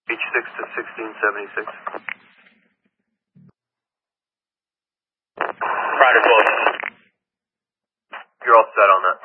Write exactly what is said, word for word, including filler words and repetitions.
H six to sixteen seventy-six. Roger, close. You're all set on that.